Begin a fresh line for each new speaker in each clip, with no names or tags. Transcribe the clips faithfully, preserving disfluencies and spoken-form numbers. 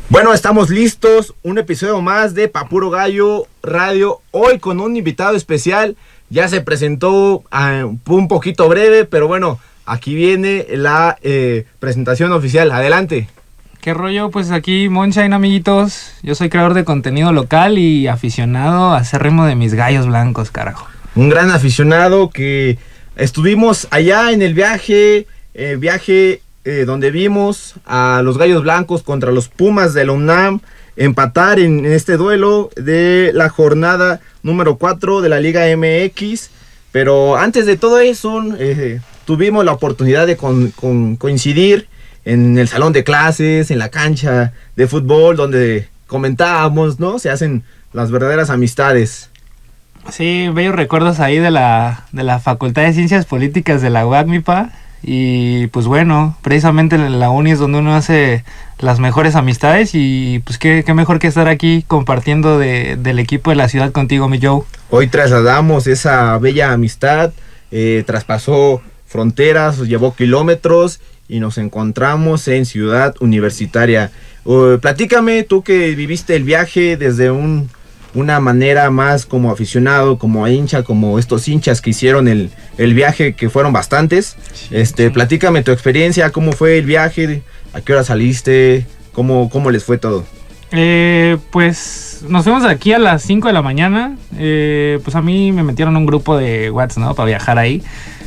Bueno, estamos listos, un episodio más de Pa' Puro Gallo Radio, hoy con un invitado especial. Ya se presentó uh, un poquito breve, pero bueno, aquí viene la eh, presentación oficial. Adelante.
¿Qué rollo? Pues aquí Moonshine, amiguitos. Yo soy creador de contenido local y aficionado acérrimo de mis gallos blancos, carajo.
Un gran aficionado que estuvimos allá en el viaje, eh, viaje eh, donde vimos a los Gallos Blancos contra los Pumas de la UNAM empatar en, en este duelo de la jornada número cuatro de la Liga M X. Pero antes de todo eso, eh, tuvimos la oportunidad de con, con, coincidir en el salón de clases, en la cancha de fútbol, donde comentábamos, ¿no? Se hacen las verdaderas amistades.
Sí, bellos recuerdos ahí de la, de la Facultad de Ciencias Políticas de la U A C, mi pa. Y pues bueno, precisamente en la uni es donde uno hace las mejores amistades. Y pues qué, qué mejor que estar aquí compartiendo de, del equipo de la ciudad contigo, mi Joe.
Hoy trasladamos esa bella amistad, eh, traspasó fronteras, llevó kilómetros y nos encontramos en Ciudad Universitaria. Uh, platícame, tú que viviste el viaje desde un... una manera más como aficionado, como hincha, como estos hinchas que hicieron el, el viaje, que fueron bastantes. Sí, este, sí. Platícame tu experiencia, cómo fue el viaje, a qué hora saliste, cómo, cómo les fue todo.
Eh, pues nos fuimos aquí a las cinco de la mañana. Eh, pues a mí me metieron un grupo de WhatsApp, ¿no? Para viajar ahí.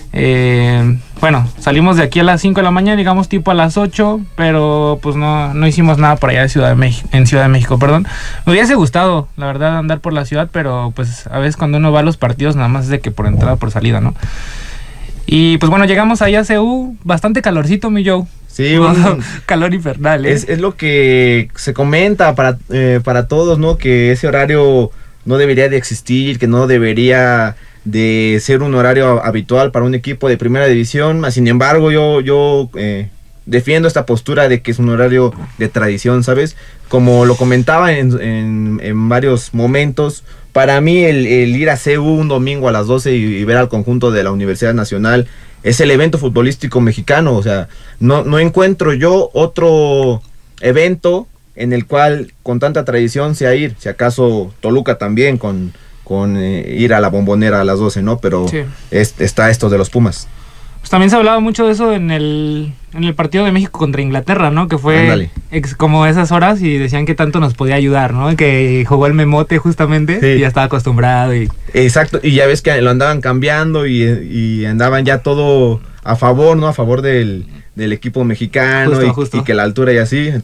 Eh, bueno, salimos de aquí a las cinco de la mañana, digamos tipo a las ocho, pero pues no, no hicimos nada por allá de Ciudad de México, en Ciudad de México, perdón. Me hubiese gustado, la verdad, andar por la ciudad, pero pues a veces cuando uno va a los partidos nada más es de que por entrada, por salida, ¿no? Y pues bueno, llegamos ahí a C U, bastante calorcito, mi Joe.
Sí, un,
calor infernal, ¿eh?
Es, es lo que se comenta para, eh, para todos, ¿no? Que ese horario no debería de existir, que no debería de ser un horario habitual para un equipo de primera división. Sin embargo, yo, yo eh, defiendo esta postura de que es un horario de tradición, ¿sabes? Como lo comentaba en, en, en varios momentos, para mí el, el ir a C U un domingo a las doce y, y ver al conjunto de la Universidad Nacional es el evento futbolístico mexicano. O sea, no, no encuentro yo otro evento en el cual con tanta tradición sea ir. Si acaso Toluca también con... con eh, ir a la Bombonera a las doce, ¿no? Pero sí. es, está esto de los Pumas.
Pues también se hablaba mucho de eso en el, en el partido de México contra Inglaterra, ¿no? Que fue ex, como esas horas y decían que tanto nos podía ayudar, ¿no? Que jugó el Memote justamente, sí. Y ya estaba acostumbrado. Y...
Exacto, y ya ves que lo andaban cambiando y, y andaban ya todo a favor, ¿no? A favor del, del equipo mexicano. Justo, y, justo. Y que la altura y así.